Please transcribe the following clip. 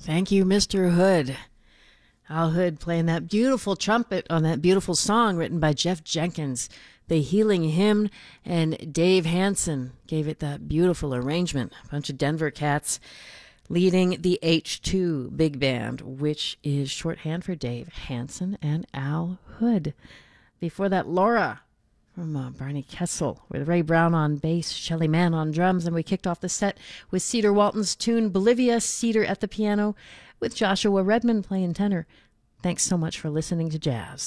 Thank you, Mr. Hood. Al Hood playing that beautiful trumpet on that beautiful song written by Jeff Jenkins, The Healing Hymn, and Dave Hansen gave it that beautiful arrangement. A bunch of Denver cats leading the H2 Big Band, which is shorthand for Dave Hansen and Al Hood. Before that, Laura from Barney Kessel, with Ray Brown on bass, Shelly Mann on drums, and we kicked off the set with Cedar Walton's tune Bolivia, Cedar at the piano, with Joshua Redman playing tenor. Thanks so much for listening to Jazz.